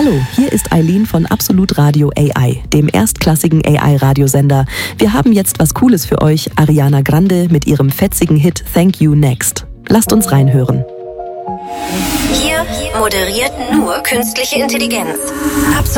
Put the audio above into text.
Hallo, hier ist Eileen von Absolut Radio AI, dem erstklassigen AI-Radiosender. Wir haben jetzt was Cooles für euch, Ariana Grande mit ihrem fetzigen Hit Thank You Next. Lasst uns reinhören. Hier moderiert nur künstliche Intelligenz. Absolut.